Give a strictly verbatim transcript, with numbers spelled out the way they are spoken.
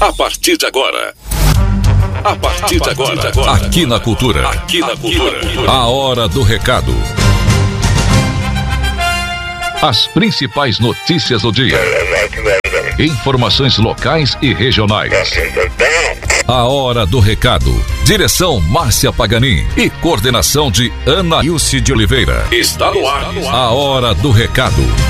A partir de agora. A partir de agora. Aqui na Cultura. Aqui na Cultura. A hora do recado. As principais notícias do dia. Informações locais e regionais. A hora do recado. Direção Márcia Paganin e coordenação de Ana Ilse de Oliveira. Está no ar. A hora do recado.